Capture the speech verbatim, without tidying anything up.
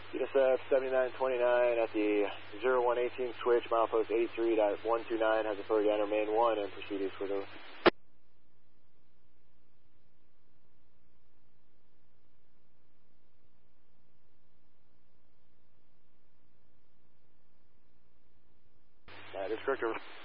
U S F seventy-nine twenty-nine at the zero one eighteen switch, milepost eighty-three point one two nine, has authority to enter main one and proceed eastward over. That is correct, over.